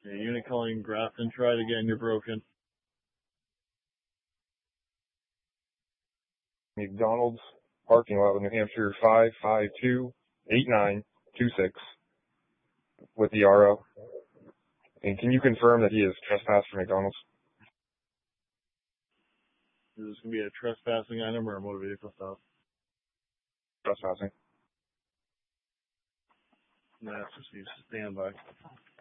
Yeah, unit calling Grafton. Try it again. You're broken. McDonald's parking lot with New Hampshire 5528926 with the RO. And can you confirm that he is trespassed for McDonald's? Is this going to be a trespassing item or a motor vehicle stop? Trespassing. Nah, it's just use standby.